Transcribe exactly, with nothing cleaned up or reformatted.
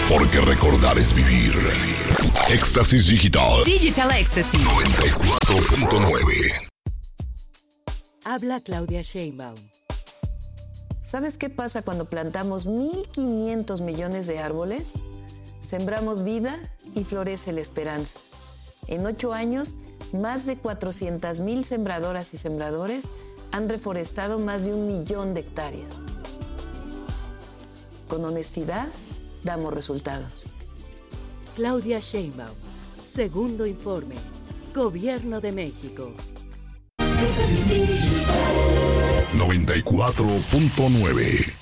Porque recordar es vivir. Éxtasis Digital. Digital Ecstasy. noventa y cuatro punto nueve. Habla Claudia Sheinbaum. ¿Sabes qué pasa cuando plantamos mil quinientos millones de árboles? Sembramos vida y florece la esperanza. En ocho años, más de cuatrocientas mil sembradoras y sembradores han reforestado más de un millón de hectáreas. Con honestidad, damos resultados. Claudia Sheinbaum. Segundo informe. Gobierno de México. noventa y cuatro punto nueve.